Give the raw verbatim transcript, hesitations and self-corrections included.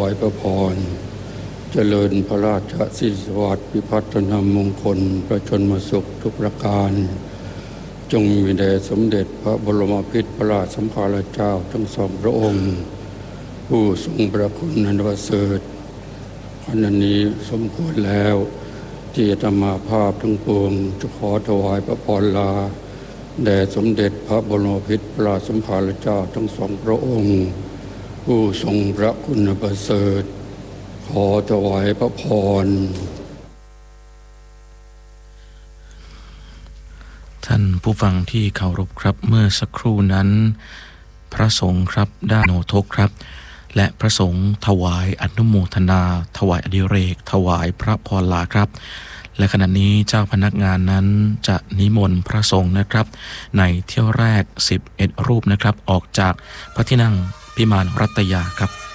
ายพระพรเจริญพระราชสิริสวัสดิ์พิพัฒนมงคลพระชนมสุขทุกประการจงมีแด่สมเด็จพระบรมพิตรพระราชสัมภารเจ้าทั้งสองพระองค์ผู้ทรงพระคุณอันประเสริฐขณะนี้สมควรแล้วที่อาตมาภาพทั้งปวงจะขอถวายพระพรลาแด่สมเด็จพระบรมพิตรพระราชสัมภารเจ้าทั้งสองพระองค์ผู้ทรงพระคุณอันประเสริฐขอถวายพระพรท่านผู้ฟังที่เคารพครับเมื่อสักครู่นั้นพระสงฆ์ครับได้โนทกครับและพระสงฆ์ถวายอนุโมทนาถวายอดิเรกถวายพระพรลาครับและขณะนี้เจ้าพนักงานนั้นจะนิมนต์พระสงฆ์นะครับในเที่ยวแรกสิบเอ็ดรูปนะครับออกจากพระที่นั่งพิมานรัตยาครับ